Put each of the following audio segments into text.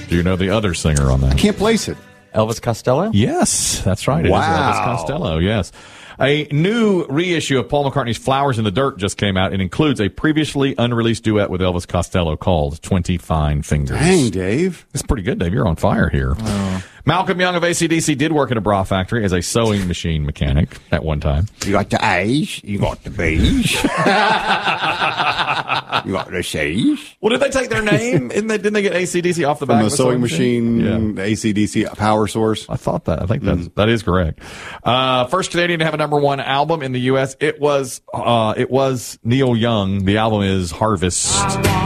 Do you know the other singer on that? I can't place it. Elvis Costello? Yes, that's right. It Wow. is Elvis Costello, yes. A new reissue of Paul McCartney's Flowers in the Dirt just came out. It includes a previously unreleased duet with Elvis Costello called 20 Fine Fingers. Dang, Dave. It's pretty good, Dave. You're on fire here. Malcolm Young of AC/DC did work at a bra factory as a sewing machine mechanic at one time. You got the A's, you got the B's, you got the C's. Well, did they take their name? Didn't they get AC/DC off the back From of a sewing machine, Yeah. AC/DC power source. I thought that. I think that is correct. First Canadian to have a #1 album in the U.S. It was Neil Young. The album is Harvest.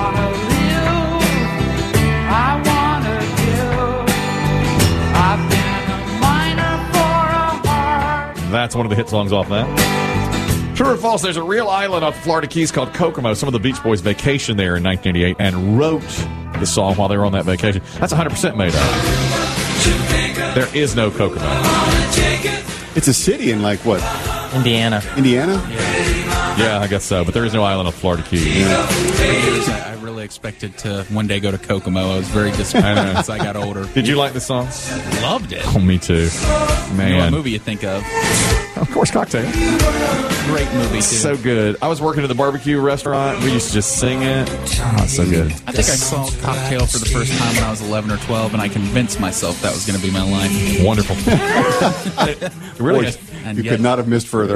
That's one of the hit songs off that. True or false, there's a real island off the Florida Keys called Kokomo. Some of the Beach Boys vacationed there in 1988 and wrote the song while they were on that vacation. That's 100% made up. There is no Kokomo. It's a city in, like, what, Indiana. Indiana? Yeah, I guess so. But there is no island off Florida Keys. I really expected to one day go to Kokomo. I was very disappointed as I got older. Did you like the song? Loved it. Oh, me too. Man. You know what movie you think of? Of course, Cocktail. Great movie, too. So good. I was working at the barbecue restaurant. We used to just sing it. Oh, so good. I think I saw Cocktail for the first time when I was 11 or 12, and I convinced myself that was going to be my life. Wonderful. It really is. And You yet- could not have missed further.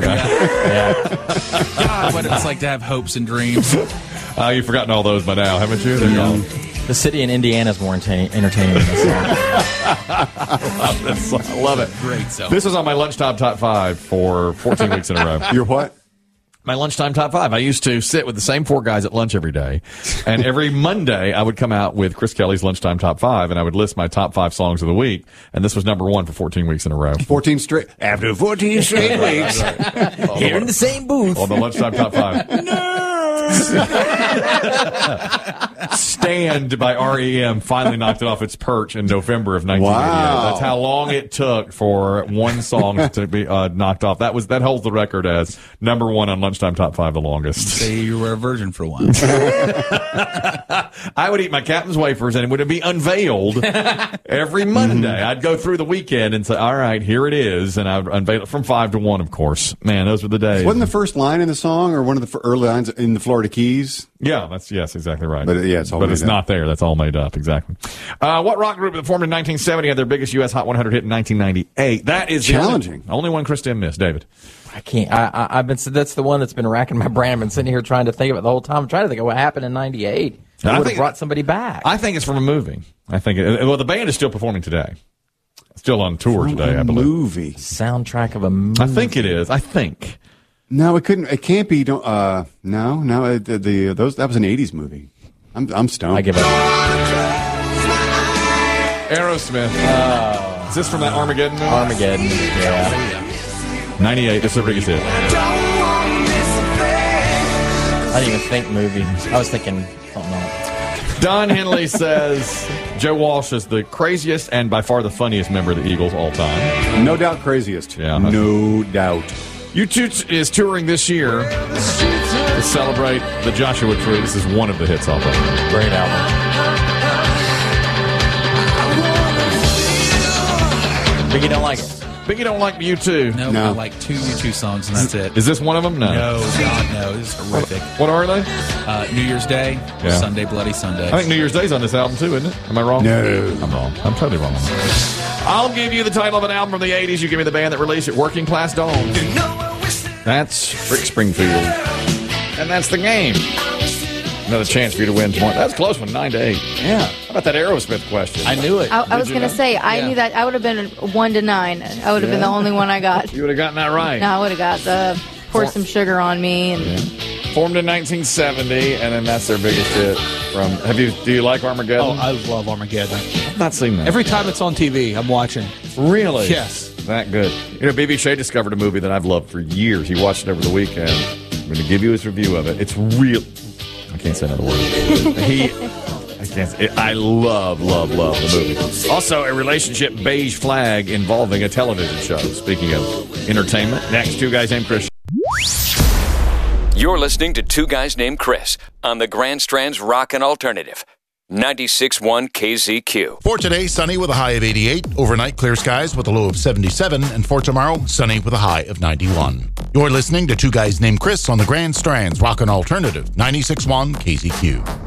God, what it's like to have hopes and dreams. You've forgotten all those by now, haven't you? They're gone. The city in Indiana is more entertaining than this song. I love it. Great song. This was on my lunchtime top 5 for 14 weeks in a row. You're what? My lunchtime top 5. I used to sit with the same 4 guys at lunch every day. And every Monday, I would come out with Chris Kelly's lunchtime top 5, and I would list my top 5 songs of the week. And this was #1 for 14 weeks in a row. 14 straight. After 14 straight weeks. Here in the same booth. On the lunchtime top 5. Stand by REM finally knocked it off its perch in November of 1988. Wow. That's how long it took for one song to be knocked off. That holds the record as #1 on lunchtime top 5 the longest. Say you were a virgin for a while. I would eat my Captain's wafers and it would be unveiled every Monday. I'd go through the weekend and say, all right, here it is. And I would unveil it from 5 to 1, of course. Man, those were the days. Wasn't the first line in the song or one of the early lines in the Florida Keys? Yeah, yes, exactly right. But, yeah, it's all but made it's up. not there. That's all made up. Exactly. What rock group that formed in 1970 had their biggest U.S. Hot 100 hit in 1998? That is Challenging. The only one Chris Tim missed. David. I can't. I've been. That's the one that's been racking my brain. I've been sitting here trying to think of it the whole time. I'm trying to think of what happened in '98. They I would have think- brought somebody back. I think it's from a movie. I think well, the band is still performing today. Still on tour today, I believe. Movie. Soundtrack of a movie. I think it is. I think. No, it couldn't. It can't be. No. That was an '80s movie. I'm stoned. I give it. Aerosmith. Is this from that Armageddon movie? Armageddon. Yeah. 98. That's the biggest hit. I didn't even think movie. I was thinking something else. Don Henley says Joe Walsh is the craziest and by far the funniest member of the Eagles all time. No doubt craziest. Yeah. No doubt. U2 is touring this year to celebrate the Joshua Tree. This is one of the hits off of it. Great album. Biggie don't like it. Biggie don't like U2. No, No. I like 2 U2 songs, and that's it. Is this one of them? No. No, God, no. This is horrific. What are they? New Year's Day, Yeah. Sunday, Bloody Sunday. I think New Year's Day's on this album too, isn't it? Am I wrong? No. I'm wrong. I'm totally wrong on that. I'll give you the title of an album from the 80s. You give me the band that released it, Working Class Dolls. That's Rick Springfield. And that's the game. Another chance for you to win tomorrow. That's a close one, 9-8. Yeah. How about that Aerosmith question? I knew it. I was you going to know? say, I Yeah. knew that. I would have been 1 to 9. I would have been the only one I got. You would have gotten that right. No, I would have got the pour some sugar on me. And Formed in 1970, and then that's their biggest hit. Do you like Armageddon? Oh, I love Armageddon. I've not seen that. Every time it's on TV, I'm watching. Really? Yes. That good. You know, B.B. Shea discovered a movie that I've loved for years. He watched it over the weekend. I'm going to give you his review of it. It's real. I can't say another word. I love the movie. Also, a relationship beige flag involving a television show. Speaking of entertainment, next, 2 Guys Named Chris. You're listening to 2 Guys Named Chris on the Grand Strand's Rock and Alternative. 96.1 KZQ. For today, sunny with a high of 88. Overnight, clear skies with a low of 77. And for tomorrow, sunny with a high of 91. You're listening to Two Guys Named Chris on the Grand Strands Rockin' Alternative, 96.1 KZQ.